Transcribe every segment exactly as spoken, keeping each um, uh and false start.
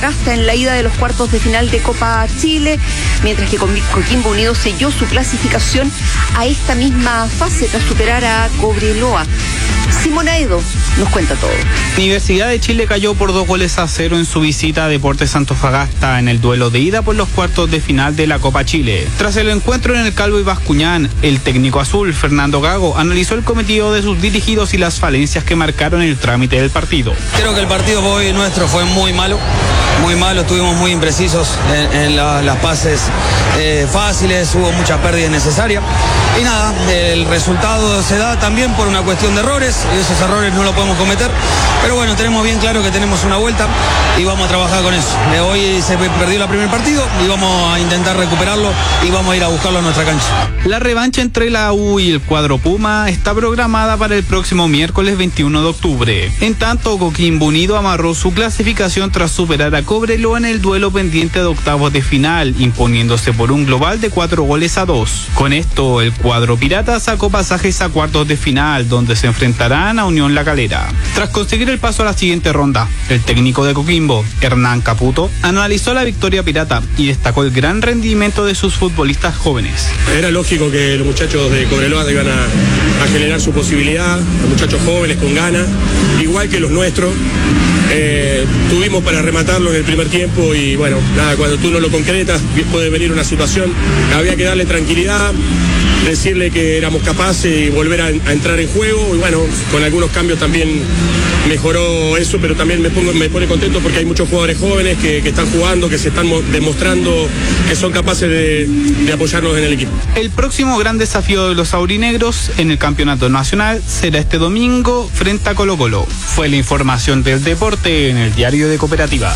Antofagasta en la ida de los cuartos de final de Copa Chile, mientras que Coquimbo Unido selló su clasificación a esta misma fase tras superar a Cobreloa. Simón Aedo nos cuenta todo. Universidad de Chile cayó por dos goles a cero en su visita a Deportes Antofagasta en el duelo de ida por los cuartos de final de la Copa Chile. Tras el encuentro en el Calvo y Bascuñán, el técnico azul, Fernando Gago, analizó el cometido de sus dirigidos y las falencias que marcaron el trámite del partido. Creo que el partido hoy nuestro fue muy malo, muy malo, estuvimos muy imprecisos en, en la, las pases eh, fáciles, hubo mucha pérdida innecesaria. Y nada, el resultado se da también por una cuestión de errores, y esos errores no los podemos cometer, pero bueno, tenemos bien claro que tenemos una vuelta y vamos a trabajar con eso. Hoy se perdió el primer partido y vamos a intentar recuperarlo y vamos a ir a buscarlo a nuestra cancha. La revancha entre la U y el cuadro Puma está programada para el próximo miércoles veintiuno de octubre. En tanto, Coquimbo Unido amarró su clasificación tras superar a Cobreloa en el duelo pendiente de octavos de final, imponiéndose por un global de cuatro goles a dos. Con esto, el cuadro pirata sacó pasajes a cuartos de final, donde se enfrentarán a Unión La Calera. Tras conseguir el paso a la siguiente ronda, el técnico de Coquimbo, Hernán Caputo, analizó la victoria pirata y destacó el gran rendimiento de sus futbolistas jóvenes. Era lógico que los muchachos de Cobreloa iban a, a generar su posibilidad, los muchachos jóvenes con ganas, igual que los nuestros. Eh, tuvimos para rematarlo en el primer tiempo y bueno, nada, cuando tú no lo concretas puede venir una situación, había que darle tranquilidad, decirle que éramos capaces y volver a, a entrar en juego y bueno, con algunos cambios también mejoró eso, pero también me, pongo, me pone contento porque hay muchos jugadores jóvenes que, que están jugando, que se están mo- demostrando que son capaces de, de apoyarnos en el equipo. El próximo gran desafío de los aurinegros en el campeonato nacional será este domingo frente a Colo Colo. Fue la información del deporte en el Diario de Cooperativa.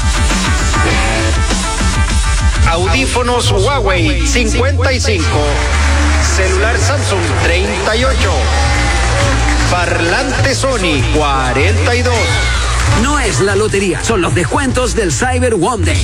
Audífonos Huawei cincuenta y cinco, celular Samsung treinta y ocho, parlante Sony cuarenta y dos. No es la lotería, son los descuentos del Cyber One Day.